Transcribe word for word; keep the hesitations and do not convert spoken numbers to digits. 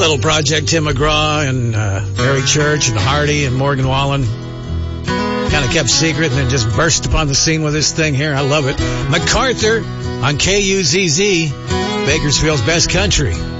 Little project Tim McGraw and uh, Barry Church and Hardy and Morgan Wallen kind of kept secret and then just burst upon the scene with this thing here. I love it. MacArthur on K U Z Z, Bakersfield's best country.